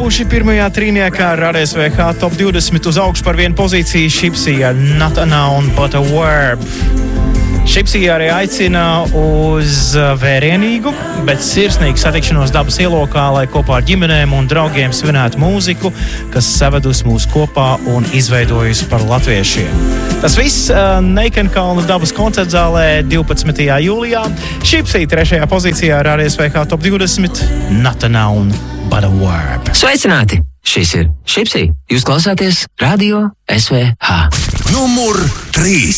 nokļuvuši pirmajā trīniekā ar RSVH Top 20 uz augšu par vienu pozīciju Shipsija Not a Noun But a Verb. Shipsija arī aicina uz vērienīgu, bet sirsnīgu satikšanos dabas ielokā, lai kopā ar ģimenēm un draugiem svinētu mūziku, kas savedus mūs kopā un izveidojusi par latviešiem. Tas viss Neikenkalna dabas koncertzālē 12. jūlijā. Shipsija 3. pozīcijā ar RSVH Top 20 Not a Noun But a Verb. Sveicināti! Šis ir Shipsija. Jūs klausāties Radio SVH. Numur 3.